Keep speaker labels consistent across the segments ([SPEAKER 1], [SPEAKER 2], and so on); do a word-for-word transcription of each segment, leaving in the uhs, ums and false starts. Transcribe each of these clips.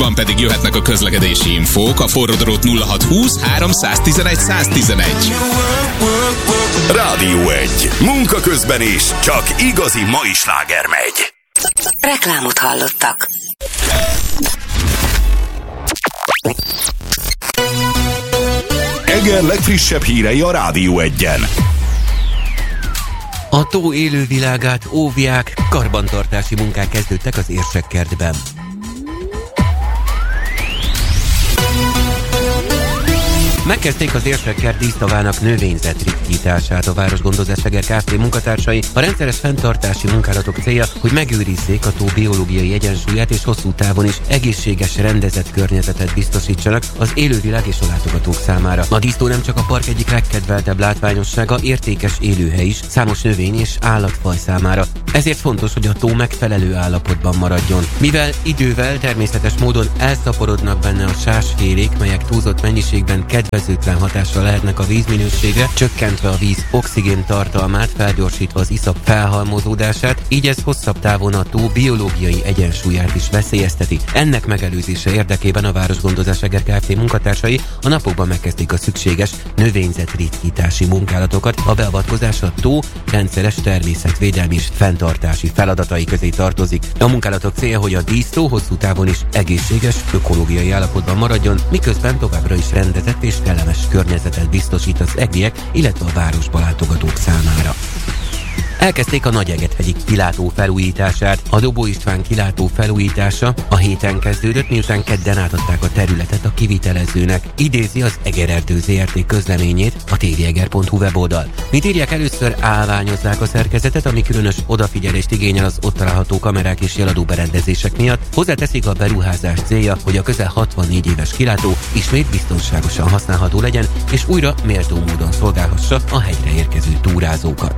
[SPEAKER 1] Van pedig jöhetnek a közlekedési infók a forródrót nulla hat húsz háromszáztizenegy száztizenegy.
[SPEAKER 2] Rádió egy. Munka közben is csak igazi mai sláger megy.
[SPEAKER 3] Reklámot hallottak.
[SPEAKER 2] Eger legfrissebb hírei a Rádió egyen.
[SPEAKER 4] A tó élővilágát óvják, karbantartási munkák kezdődtek az Érsekkertben. Megkezdték az Érsekkert dísztavának növényzet ritkítását. A Városgondozás Eger Kft. Munkatársai. A rendszeres fenntartási munkálatok célja, hogy megőrizzék a tó biológiai egyensúlyát és hosszú távon is egészséges, rendezett környezetet biztosítsanak az élővilág és a látogatók számára. A dísztó nem csak a park egyik legkedveltebb látványossága, értékes élőhely is számos növény és állatfaj számára. Ezért fontos, hogy a tó megfelelő állapotban maradjon. Mivel idővel természetes módon elszaporodnak benne a sásfélék, melyek túlzott mennyiségben kedvezőtlen hatással lehetnek a vízminőségre, csökkentve a víz oxigén tartalmát, felgyorsítva az iszap felhalmozódását, így ez hosszabb távon a tó biológiai egyensúlyát is veszélyezteti. Ennek megelőzése érdekében a Városgondozás Eger Kft. Munkatársai a napokban megkezdték a szükséges növényzetritkítási munkálatokat. A beavatkozás a tó rendszeres természetvédelmi és fenntartási feladatai közé tartozik. A munkálatok célja, hogy a dísztó hosszú távon is egészséges, ökológiai állapotban maradjon, miközben továbbra is rendezett és kellemes környezetet biztosít az egriek, illetve a városba látogatók számára. Elkezdték a Nagyegethegyi kilátó felújítását. A Dobó István kilátó felújítása a héten kezdődött, miután kedden átadták a területet a kivitelezőnek. Idézi az Egererdő zé er té közleményét a tveger pont hu weboldal. Mint írják, először állványozzák a szerkezetet, ami különös odafigyelést igényel az ott található kamerák és jeladó berendezések miatt. Hozzáteszik, a beruházás célja, hogy a közel hatvannégy éves kilátó ismét biztonságosan használható legyen, és újra méltó módon szolgálhassa a hegyre érkező túrázókat.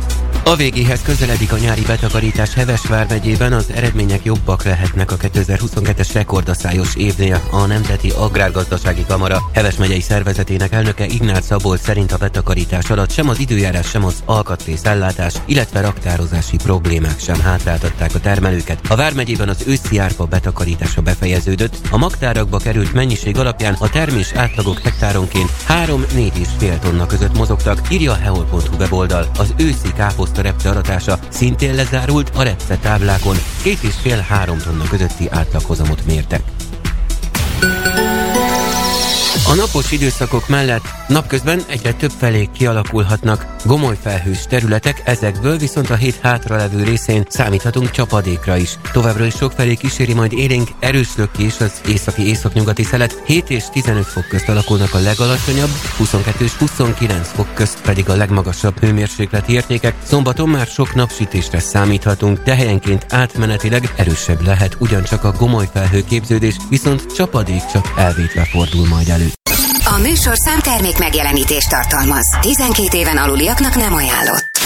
[SPEAKER 4] A végéhez közeledik a nyári betakarítás Heves vármegyében, az eredmények jobbak lehetnek a kétezer-huszonkettes rekordaszályos évnél. A Nemzeti Agrárgazdasági Kamara Heves megyei szervezetének elnöke Ignác Szabolcs szerint a betakarítás alatt sem az időjárás, sem az alkatrészellátás, illetve raktározási problémák sem hátráltatták a termelőket. A vármegyében az őszi árpa betakarítása befejeződött, a magtárakba került mennyiség alapján a termés átlagok hektáronként három-négy és fél tonna között mozogtak, írja a hehol pont hu weboldal. Az őszi káposzta repce aratása szintén lezárult, a repce táblákon két és fél három tonna közötti átlaghozamot mértek. A napos időszakok mellett napközben egyre több felé kialakulhatnak gomolyfelhős területek, ezekből viszont a hét hátralevő részén számíthatunk csapadékra is. Továbbra is sokfelé kíséri majd élénk erős lökés az északi északnyugati szelet, hét és tizenöt fok közt alakulnak a legalacsonyabb, huszonkettő és huszonkilenc fok közt pedig a legmagasabb hőmérsékleti értékek. Szombaton már sok napsütésre számíthatunk, de helyenként átmenetileg erősebb lehet ugyancsak a gomolyfelhő képződés, viszont csapadék csak elvétve fordul majd elő.
[SPEAKER 3] A műsorszám termék megjelenítést tartalmaz. tizenkét éven aluliaknak nem ajánlott.